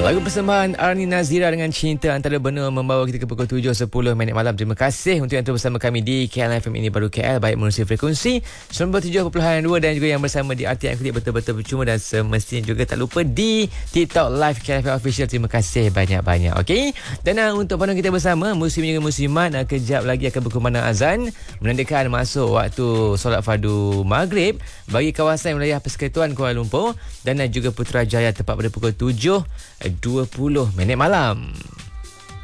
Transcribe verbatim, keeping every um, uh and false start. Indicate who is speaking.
Speaker 1: Lagu persembahan Arni Nazira dengan Cinta Antara Benua membawa kita ke pukul tujuh sepuluh minit malam. Terima kasih untuk yang terus bersama kami di K L F M Ini Baru K L, baik menerusi frekuensi sembilan puluh tujuh perpuluhan dua dan juga yang bersama di R T M Klik betul-betul percuma, dan semestinya juga tak lupa di TikTok Live K L F M Official. Terima kasih banyak-banyak. Okey. Dan uh, untuk panduan kita bersama, muslim juga muslimat, uh, kejap lagi akan berkumandang azan menandakan masuk waktu solat fardu maghrib bagi kawasan wilayah Persekutuan Kuala Lumpur dan uh, juga Putrajaya tepat pada pukul tujuh dua puluh minit malam.